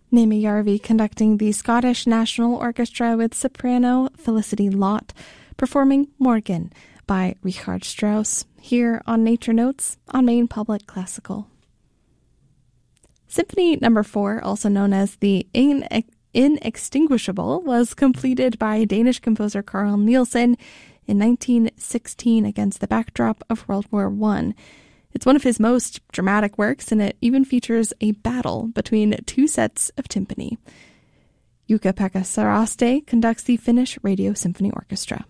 Naomi Jarvi conducting the Scottish National Orchestra with soprano Felicity Lott, performing Morgan by Richard Strauss, here on Nature Notes on Maine Public Classical. Symphony No. 4, also known as the Inextinguishable, was completed by Danish composer Carl Nielsen in 1916 against the backdrop of World War I. It's one of his most dramatic works, and it even features a battle between two sets of timpani. Jukka-Pekka Saraste conducts the Finnish Radio Symphony Orchestra.